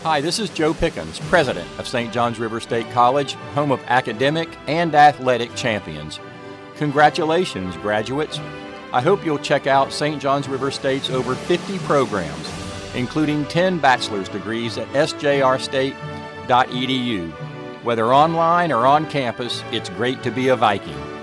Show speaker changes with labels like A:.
A: Hi, this is Joe Pickens, president of St. Johns River State College, home of academic and athletic champions. Congratulations, graduates. I hope you'll check out St. Johns River State's over 50 programs, including 10 bachelor's degrees at sjrstate.edu. Whether online or on campus, it's great to be a Viking.